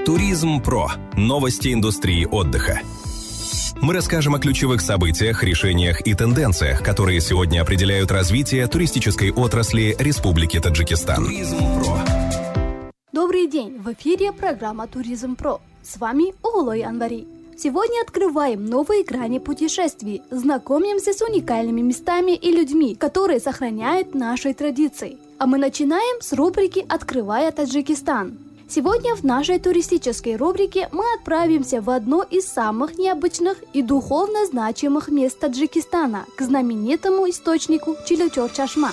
Туризм Про. Новости индустрии отдыха. Мы расскажем о ключевых событиях, решениях и тенденциях, которые сегодня определяют развитие туристической отрасли Республики Таджикистан. Туризм Про. Добрый день! В эфире программа «Туризм Про». С вами Оголой Анвари. Сегодня открываем новые грани путешествий, знакомимся с уникальными местами и людьми, которые сохраняют наши традиции. А мы начинаем с рубрики «Открывая Таджикистан». Сегодня в нашей туристической рубрике мы отправимся в одно из самых необычных и духовно значимых мест Таджикистана, к знаменитому источнику Чиличор-Чашма.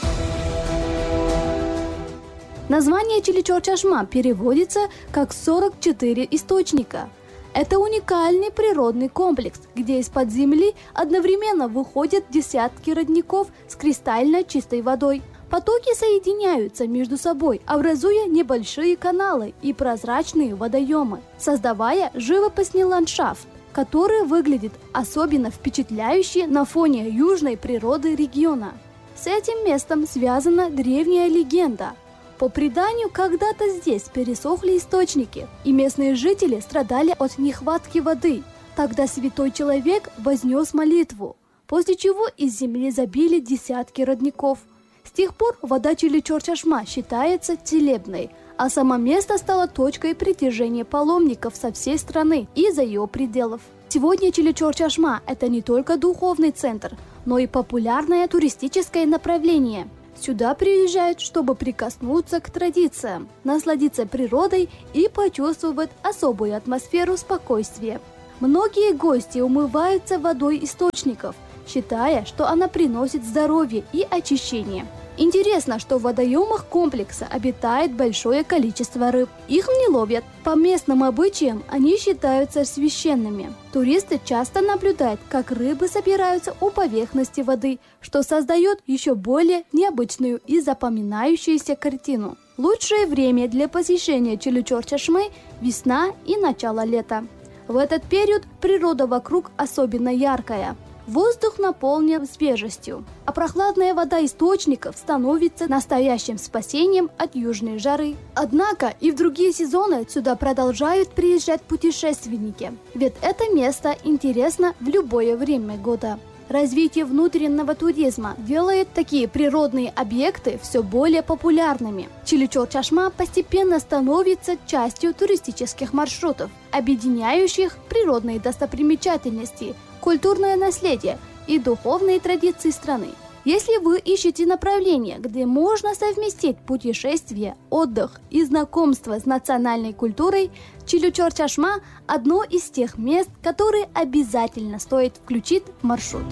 Название Чиличор-Чашма переводится как «44 источника». Это уникальный природный комплекс, где из-под земли одновременно выходят десятки родников с кристально чистой водой. Потоки соединяются между собой, образуя небольшие каналы и прозрачные водоемы, создавая живописный ландшафт, который выглядит особенно впечатляюще на фоне южной природы региона. С этим местом связана древняя легенда. По преданию, когда-то здесь пересохли источники, и местные жители страдали от нехватки воды. Тогда святой человек вознес молитву, после чего из земли забили десятки родников. С тех пор вода Чиличор-Чашма считается целебной, а само место стало точкой притяжения паломников со всей страны и за ее пределов. Сегодня Чиличор-Чашма – это не только духовный центр, но и популярное туристическое направление. Сюда приезжают, чтобы прикоснуться к традициям, насладиться природой и почувствовать особую атмосферу спокойствия. Многие гости умываются водой источников, считая, что она приносит здоровье и очищение. Интересно, что в водоемах комплекса обитает большое количество рыб. Их не ловят. По местным обычаям они считаются священными. Туристы часто наблюдают, как рыбы собираются у поверхности воды, что создает еще более необычную и запоминающуюся картину. Лучшее время для посещения Чиличор-Чашмы – весна и начало лета. В этот период природа вокруг особенно яркая. Воздух наполнен свежестью, а прохладная вода источников становится настоящим спасением от южной жары. Однако и в другие сезоны сюда продолжают приезжать путешественники, ведь это место интересно в любое время года. Развитие внутреннего туризма делает такие природные объекты все более популярными. Чиличор-Чашма постепенно становится частью туристических маршрутов, объединяющих природные достопримечательности, культурное наследие и духовные традиции страны. Если вы ищете направление, где можно совместить путешествие, отдых и знакомство с национальной культурой, Чиличор-Чашма – одно из тех мест, которые обязательно стоит включить в маршрут.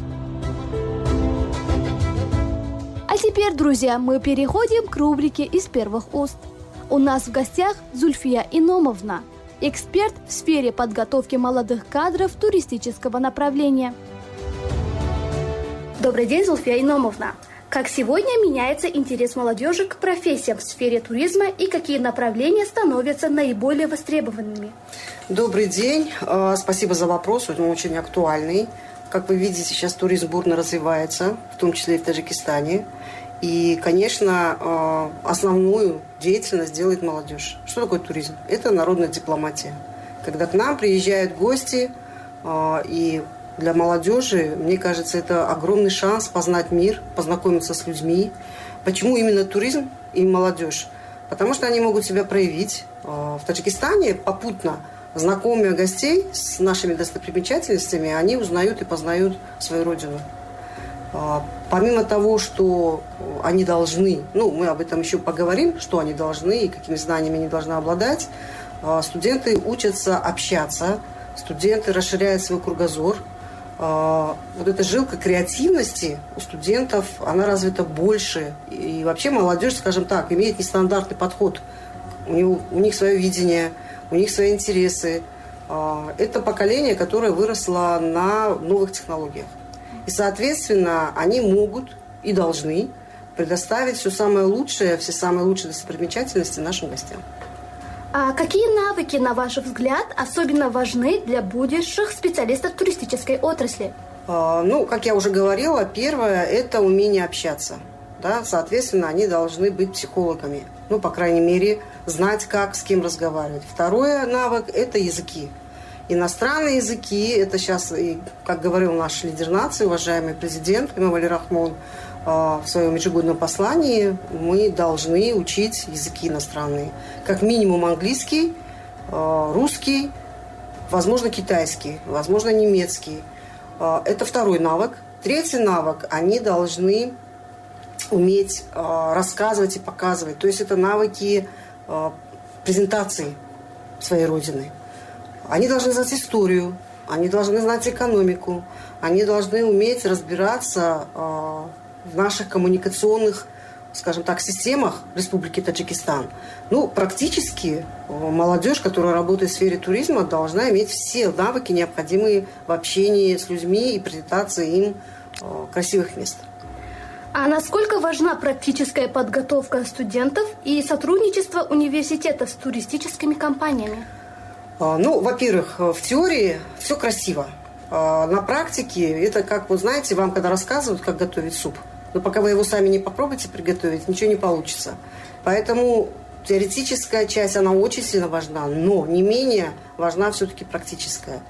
А теперь, друзья, мы переходим к рубрике «Из первых уст». У нас в гостях Зульфия Иномовна, эксперт в сфере подготовки молодых кадров туристического направления. Добрый день, Зульфия Иномовна. Как сегодня меняется интерес молодежи к профессиям в сфере туризма и какие направления становятся наиболее востребованными? Добрый день. Спасибо за вопрос. Он очень актуальный. Как вы видите, сейчас туризм бурно развивается, в том числе и в Таджикистане. И, конечно, основную деятельность делает молодежь. Что такое туризм? Это народная дипломатия. Когда к нам приезжают гости, и для молодежи, мне кажется, это огромный шанс познать мир, познакомиться с людьми. Почему именно туризм и молодежь? Потому что они могут себя проявить. В Таджикистане попутно, знакомя гостей с нашими достопримечательностями, они узнают и познают свою родину. Помимо того, что они должны, мы об этом еще поговорим, что они должны и какими знаниями они должны обладать, студенты учатся общаться, студенты расширяют свой кругозор. Вот эта жилка креативности у студентов, она развита больше. И вообще молодежь, скажем так, имеет нестандартный подход. У них свое видение, у них свои интересы. Это поколение, которое выросло на новых технологиях. И, соответственно, они могут и должны предоставить все самые лучшие достопримечательности нашим гостям. А какие навыки, на ваш взгляд, особенно важны для будущих специалистов туристической отрасли? Как я уже говорила, первое – это умение общаться. да, соответственно, они должны быть психологами. Ну, по крайней мере, знать, как, с кем разговаривать. Второй навык – это языки. Иностранные языки – это сейчас, как говорил наш лидер нации, уважаемый президент Эмомали Рахмон, в своем ежегодном послании, мы должны учить языки иностранные. Как минимум английский, русский, возможно, китайский, возможно, немецкий. Это второй навык. Третий навык – они должны уметь рассказывать и показывать. То есть это навыки презентации своей родины. Они должны знать историю, они должны знать экономику, они должны уметь разбираться в наших коммуникационных, скажем так, системах Республики Таджикистан. Ну, практически молодежь, которая работает в сфере туризма, должна иметь все навыки, необходимые в общении с людьми и презентации им красивых мест. А насколько важна практическая подготовка студентов и сотрудничество университетов с туристическими компаниями? Ну, во-первых, в теории все красиво. На практике это как, вот знаете, вам когда рассказывают, как готовить суп, но пока вы его сами не попробуете приготовить, ничего не получится. Поэтому теоретическая часть, она очень сильно важна, но не менее важна все-таки практическая.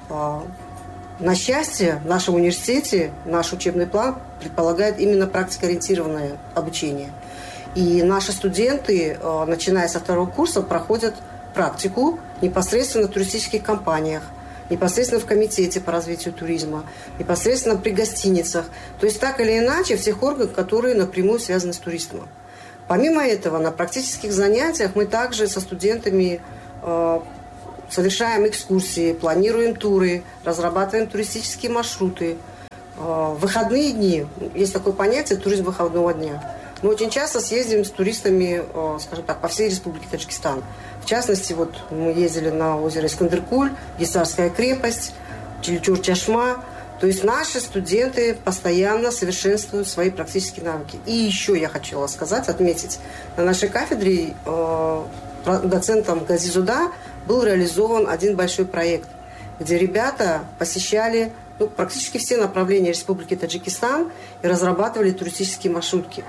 На счастье, в нашем университете наш учебный план предполагает именно практикоориентированное обучение. И наши студенты, начиная со второго курса, проходят практику непосредственно в туристических компаниях, непосредственно в комитете по развитию туризма, непосредственно при гостиницах. То есть так или иначе в тех органах, которые напрямую связаны с туризмом. Помимо этого, на практических занятиях мы также со студентами совершаем экскурсии, планируем туры, разрабатываем туристические маршруты. В выходные дни, есть такое понятие туризм выходного дня. Мы очень часто съездим с туристами, скажем так, по всей Республике Таджикистан. В частности, вот мы ездили на озеро Искандеркуль, Гисарская крепость, Чиличур-Чашма. То есть наши студенты постоянно совершенствуют свои практические навыки. И еще я хотела сказать, отметить, на нашей кафедре доцентом Газизуда был реализован один большой проект, где ребята посещали практически все направления Республики Таджикистан и разрабатывали туристические маршруты.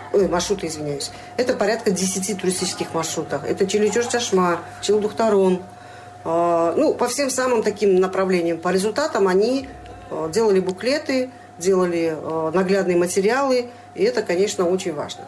Это порядка 10 туристических маршрутов. Это Чиличур-Чашма, Чилдухтарон. По всем самым таким направлениям. По результатам они делали буклеты, делали наглядные материалы, и это, конечно, очень важно.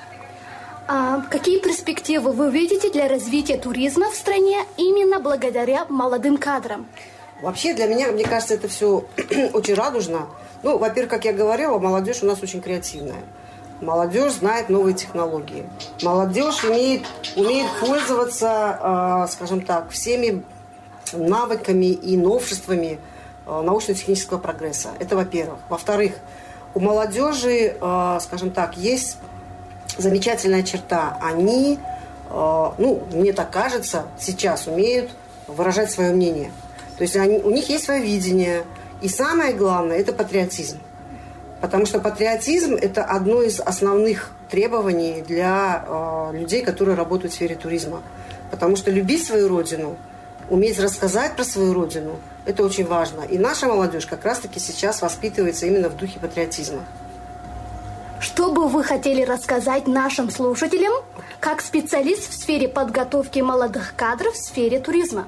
А какие перспективы вы видите для развития туризма в стране именно благодаря молодым кадрам? Вообще, для меня, мне кажется, это все очень радужно. Во-первых, как я говорила, молодежь у нас очень креативная. Молодежь знает новые технологии. Молодежь умеет пользоваться, скажем так, всеми навыками и новшествами научно-технического прогресса. Это во-первых. Во-вторых, у молодежи, скажем так, есть замечательная черта. Они, мне так кажется, сейчас умеют выражать свое мнение. То есть у них есть свое видение. И самое главное – это патриотизм. Потому что патриотизм – это одно из основных требований для людей, которые работают в сфере туризма. Потому что любить свою родину, уметь рассказать про свою родину – это очень важно. И наша молодежь как раз-таки сейчас воспитывается именно в духе патриотизма. Что бы вы хотели рассказать нашим слушателям как специалист в сфере подготовки молодых кадров в сфере туризма?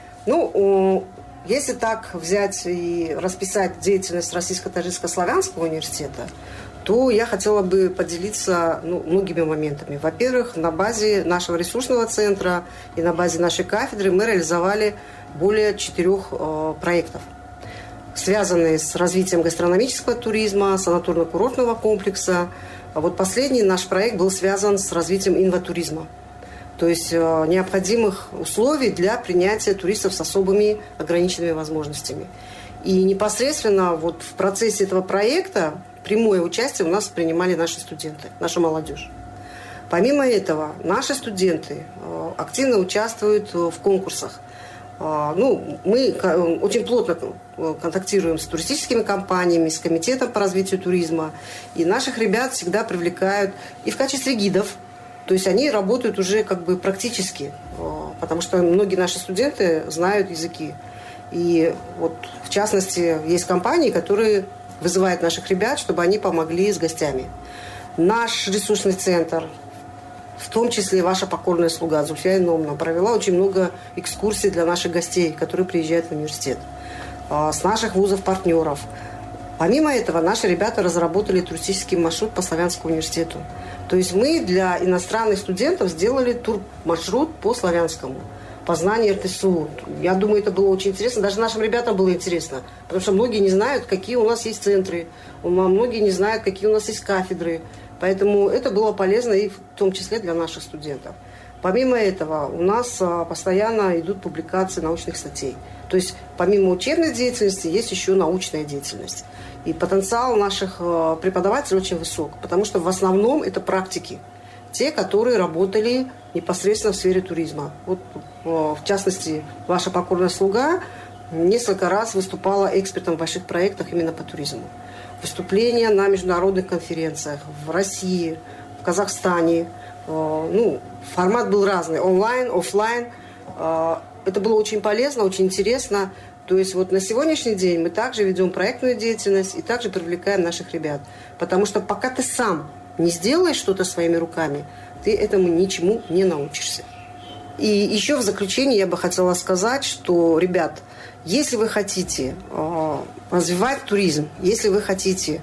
Если так взять и расписать деятельность Российско-Таджикско-Славянского университета, то я хотела бы поделиться многими моментами. Во-первых, на базе нашего ресурсного центра и на базе нашей кафедры мы реализовали более 4 проектов, связанные с развитием гастрономического туризма, санаторно-курортного комплекса. А вот последний наш проект был связан с развитием инватуризма. То есть необходимых условий для принятия туристов с особыми ограниченными возможностями. И непосредственно вот в процессе этого проекта прямое участие у нас принимали наши студенты, наша молодежь. Помимо этого, наши студенты активно участвуют в конкурсах. Мы очень плотно контактируем с туристическими компаниями, с комитетом по развитию туризма. И наших ребят всегда привлекают и в качестве гидов. То есть они работают уже практически, потому что многие наши студенты знают языки. И вот в частности есть компании, которые вызывают наших ребят, чтобы они помогли с гостями. Наш ресурсный центр, в том числе ваша покорная слуга Зульфия Иномовна, провела очень много экскурсий для наших гостей, которые приезжают в университет, с наших вузов-партнеров. Помимо этого, наши ребята разработали туристический маршрут по Славянскому университету. То есть мы для иностранных студентов сделали турмаршрут по Славянскому, по знанию РТСУ. Я думаю, это было очень интересно. Даже нашим ребятам было интересно, потому что многие не знают, какие у нас есть центры, многие не знают, какие у нас есть кафедры. Поэтому это было полезно и в том числе для наших студентов. Помимо этого, у нас постоянно идут публикации научных статей. То есть помимо учебной деятельности есть еще научная деятельность. И потенциал наших преподавателей очень высок, потому что в основном это практики. Те, которые работали непосредственно в сфере туризма. Вот, в частности, ваша покорная слуга несколько раз выступала экспертом в больших проектах именно по туризму. Выступления на международных конференциях в России, в Казахстане. Формат был разный. Онлайн, офлайн. Это было очень полезно, очень интересно. То есть вот на сегодняшний день мы также ведем проектную деятельность и также привлекаем наших ребят. Потому что пока ты сам не сделаешь что-то своими руками, ты этому ничему не научишься. И еще в заключение я бы хотела сказать, что, ребят, если вы хотите развивать туризм, если вы хотите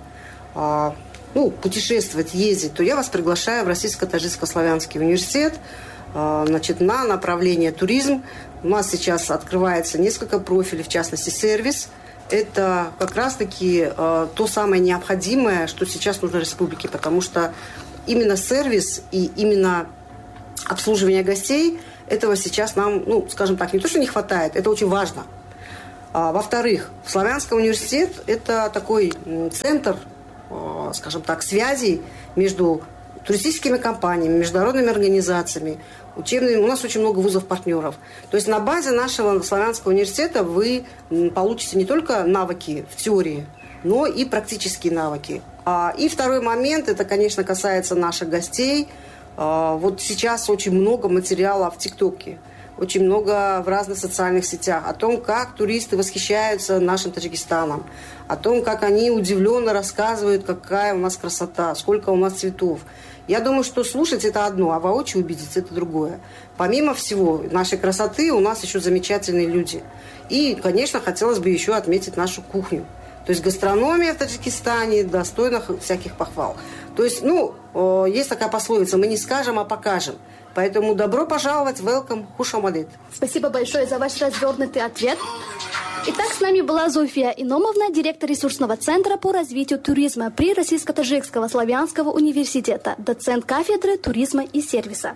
путешествовать, ездить, то я вас приглашаю в Российско-Таджикско-Славянский университет на направление туризм. У нас сейчас открывается несколько профилей, в частности, сервис. Это как раз-таки то самое необходимое, что сейчас нужно республике, потому что именно сервис и именно обслуживание гостей, этого сейчас нам, скажем так, не то, что не хватает, это очень важно. Во-вторых, Славянский университет – это такой центр, скажем так, связей между туристическими компаниями, международными организациями, учебными. У нас очень много вузов-партнеров. То есть на базе нашего Славянского университета вы получите не только навыки в теории, но и практические навыки. И второй момент, это, конечно, касается наших гостей. Вот сейчас очень много материала в ТикТоке, очень много в разных социальных сетях о том, как туристы восхищаются нашим Таджикистаном, о том, как они удивленно рассказывают, какая у нас красота, сколько у нас цветов. Я думаю, что слушать это одно, а воочию увидеть это другое. Помимо всего нашей красоты у нас еще замечательные люди. И, конечно, хотелось бы еще отметить нашу кухню. То есть гастрономия в Таджикистане достойна всяких похвал. То есть, есть такая пословица: мы не скажем, а покажем. Поэтому добро пожаловать, welcome, хушамадет. Спасибо большое за ваш развернутый ответ. Итак, с нами была Зульфия Иномовна, директор ресурсного центра по развитию туризма при Российско-Таджикского Славянского университета, доцент кафедры туризма и сервиса.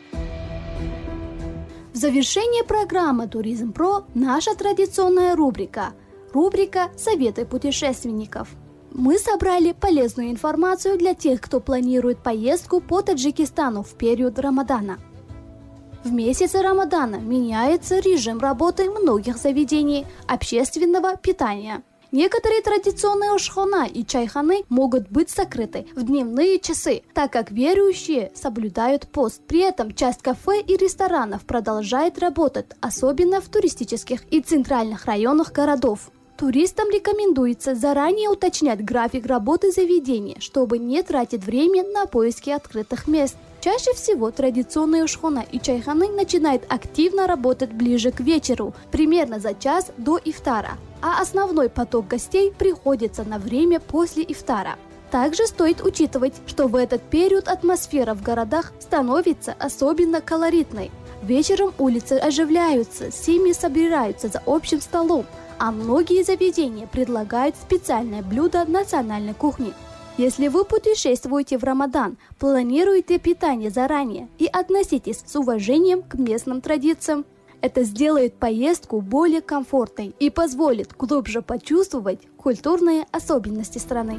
В завершении программы «Туризм Про» наша традиционная рубрика «Советы путешественников». Мы собрали полезную информацию для тех, кто планирует поездку по Таджикистану в период Рамадана. В месяце Рамадана меняется режим работы многих заведений общественного питания. Некоторые традиционные ошхона и чайханы могут быть закрыты в дневные часы, так как верующие соблюдают пост. При этом часть кафе и ресторанов продолжает работать, особенно в туристических и центральных районах городов. Туристам рекомендуется заранее уточнять график работы заведения, чтобы не тратить время на поиски открытых мест. Чаще всего традиционные ошхона и чайханы начинают активно работать ближе к вечеру, примерно за час до ифтара, а основной поток гостей приходится на время после ифтара. Также стоит учитывать, что в этот период атмосфера в городах становится особенно колоритной. Вечером улицы оживляются, семьи собираются за общим столом, а многие заведения предлагают специальное блюдо национальной кухни. Если вы путешествуете в Рамадан, планируйте питание заранее и относитесь с уважением к местным традициям. Это сделает поездку более комфортной и позволит глубже почувствовать культурные особенности страны.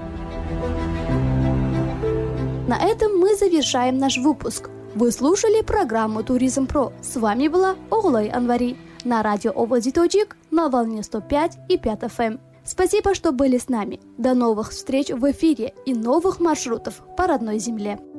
На этом мы завершаем наш выпуск. Вы слушали программу «Туризм Про». С вами была Оглай Анвари на радио Овози Тоджик на волне 105,5 FM. Спасибо, что были с нами. До новых встреч в эфире и новых маршрутов по родной земле.